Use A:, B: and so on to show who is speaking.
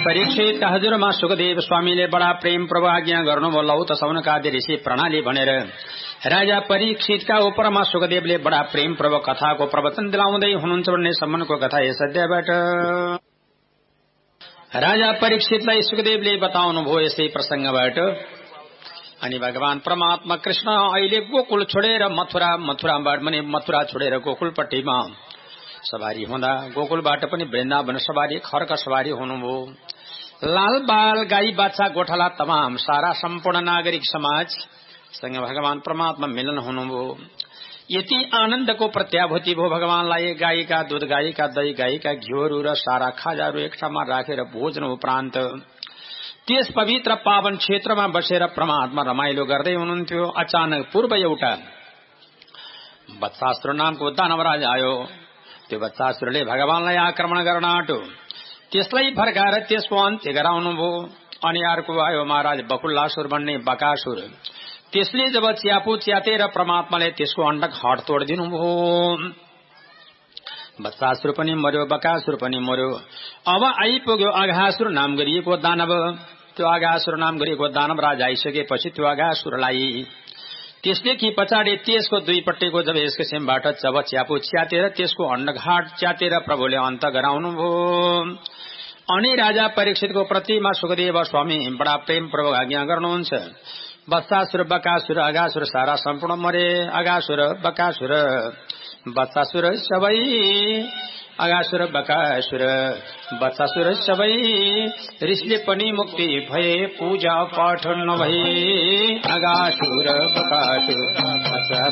A: परीक्षित हजुरमा सुखदेव स्वामीले बडा प्रेम पूर्वक आज्ञा गर्नुभयो लौ त सौनकादि ऋषि प्रणाली भनेर राजा परीक्षितका उपरमा सुखदेवले बडा प्रेम पूर्वक कथाको प्रवचन दिलाउँदै हुनुहुन्छ भन्ने सम्बन्धको कथा यस अध्यायबाट राजा परीक्षितलाई सुखदेवले बताउनुभयो यसै प्रसंगबाट। अनि भगवान परमात्मा कृष्ण अहिले गोकुल छोडेर मथुरा छोडेर गोकुलपट्टिमा सवारी हुँदा गोकुलबाट पनि वृन्दावन सवारी खर्क सवारी हुनुभयो। लाल बाल गाई बाछा गोठाला तमाम सारा सम्पूर्ण नागरिक समाज सँग भगवान परमात्मा मिलन हुनुभयो। यति आनन्दको प्रत्याभूति भयो भगवानलाई। गाईका दूध, गाईका दही, गाईका घिउहरू र सारा खाजाहरू एक ठाउँमा राखेर भोजन उपरान्त त्यस पवित्र पावन क्षेत्रमा बसेर परमात्मा रमाइलो गर्दै हुनुहुन्थ्यो। अचानक पूर्व एउटा वत्सासुर नामको दानवराज आयो। त्यो वत्सासुरले भगवानलाई आक्रमण गर्न आँट्यो। त्यसलाई फर्काएर त्यसको अन्त्य गराउनुभयो। अनि अर्को आयो महाराज बकुलासुर भन्ने बकासुर। त्यसले जब च्यापु च्यातेर परमात्माले त्यसको अण्डक हट तोडिदिनुभयो। वत्सासुर पनि मर्यो, बकासुर पनि मर्यो। अब आइपुग्यो अघासुर नाम गरिएको दानव। त्यो अघासुर नाम गरिएको दानव राज आइसकेपछि त्यो अघासुरलाई त्यसदेखि पछाडि त्यसको दुईपट्टिको जब यस किसिमबाट जब च्यापु च्यातेर त्यसको अण्डघाट च्यातेर प्रभुले अन्त गराउनुभयो। अनि राजा परीक्षितको प्रतिमा सुखदेव स्वामी बडा प्रेम पूर्वक आज्ञा गर्नुहुन्छ। वत्सासुर, बकासुर, अघासुर सारा सम्पूर्ण मरे। अघासुर, बकासुर, वत्सासुर सबै, अघासुर, बकासुर, वत्सासुर सबै ऋषिले पनि मुक्ति भए, पूजा पाठ नभए। अघासुर, बकासुर,